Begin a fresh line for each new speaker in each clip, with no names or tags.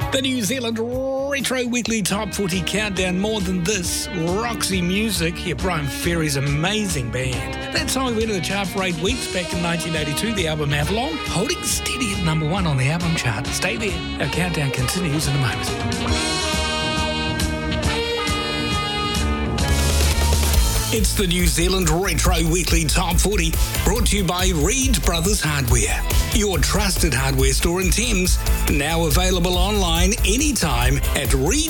The New Zealand Retro Weekly Top 40 Countdown. More than this, Roxy Music, Brian Ferry's amazing band. That song went to the chart for 8 weeks back in 1982, the album Avalon, holding steady at number 1 on the album chart. Stay there, our countdown continues in a moment. It's the New Zealand Retro Weekly Top 40, brought to you by Reed Brothers Hardware, your trusted hardware store in Thames, now available online anytime at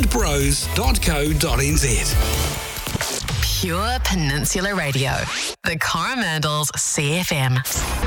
reedbros.co.nz.
Pure Peninsula Radio, the Coromandels CFM.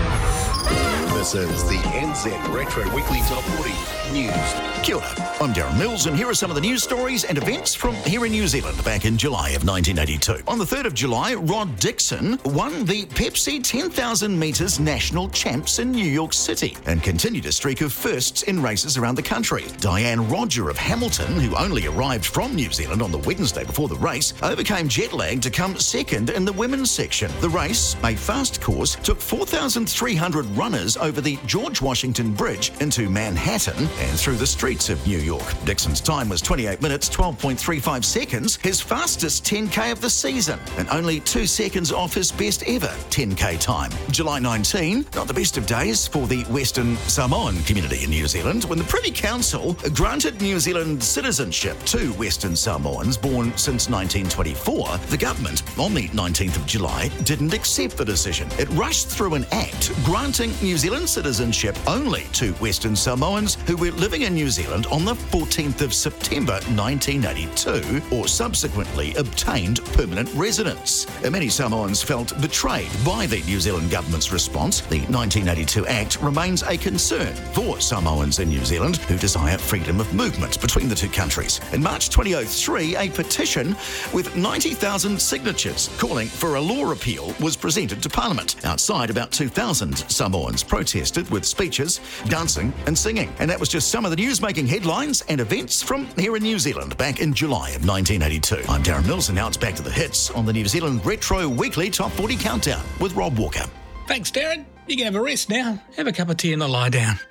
This is the NZ Retro Weekly Top 40 News.
Kia ora, I'm Darren Mills, and here are some of the news stories and events from here in New Zealand back in July of 1982. On the 3rd of July, Rod Dixon won the Pepsi 10,000 metres national champs in New York City and continued a streak of firsts in races around the country. Diane Rodger of Hamilton, who only arrived from New Zealand on the Wednesday before the race, overcame jet lag to come second in the women's section. The race, a fast course, took 4,300 runners over the George Washington Bridge into Manhattan and through the streets of New York. Dixon's time was 28 minutes, 12.35 seconds, his fastest 10K of the season, and only 2 seconds off his best ever 10K time. July 19, not the best of days for the Western Samoan community in New Zealand, when the Privy Council granted New Zealand citizenship to Western Samoans born since 1924. The government, on the 19th of July, didn't accept the decision. It rushed through an act granting New Zealand citizenship only to Western Samoans who were living in New Zealand on the 14th of September 1982 or subsequently obtained permanent residence. Many Samoans felt betrayed by the New Zealand government's response. The 1982 Act remains a concern for Samoans in New Zealand who desire freedom of movement between the two countries. In March 2003, a petition with 90,000 signatures calling for a law repeal was presented to Parliament. Outside, about 2,000 Samoans protested with speeches, dancing and singing. And that was just some of the news-making headlines and events from here in New Zealand back in July of 1982. I'm Darren Mills, and now it's back to the hits on the New Zealand Retro Weekly Top 40 Countdown with Rob Walker.
Thanks, Darren. You can have a rest now. Have a cup of tea and a lie down.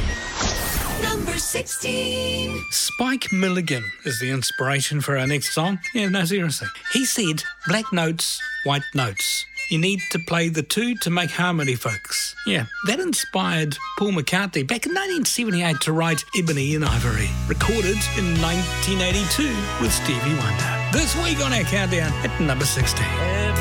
Number 16.
Spike Milligan is the inspiration for our next song. Yeah, no, seriously. He said, black notes, white notes. You need to play the two to make harmony, folks. Yeah, that inspired Paul McCartney back in 1978 to write Ebony and Ivory, recorded in 1982 with Stevie Wonder. This week on our countdown at number 16.